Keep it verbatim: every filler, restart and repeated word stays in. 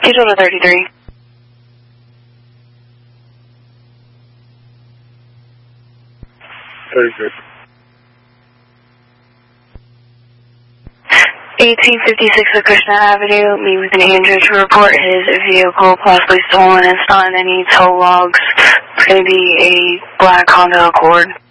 Schedule to thirty-three. thirty-three. eighteen fifty-six of Krishna Avenue, meet with an Andrew to report his vehicle possibly stolen. It's not in any tow logs. It's going to be a black Honda Accord.